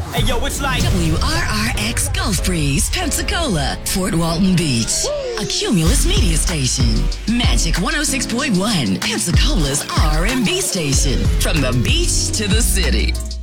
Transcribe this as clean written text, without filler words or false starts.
Hey, yo, it's like WRRX Gulf Breeze, Pensacola, Fort Walton Beach. A Cumulus media station. Magic 106.1, Pensacola's R&B station. From the beach to the city.